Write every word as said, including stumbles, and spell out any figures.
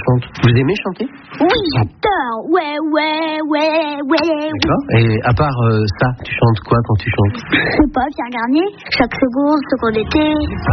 chante. Vous aimez chanter? Oui, j'adore. Ouais, ouais, ouais, ouais. D'accord. Et à part euh, ça, tu chantes quoi quand tu chantes? Je sais pas, Pierre Garnier. Chaque seconde, seconde été.